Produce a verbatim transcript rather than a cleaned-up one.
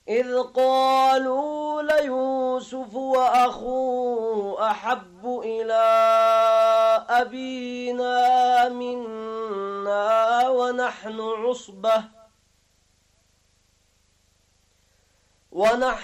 إذ قالوا ليوسف وأخوه أحب إلى أبينا منا ونحن عصبة ونحن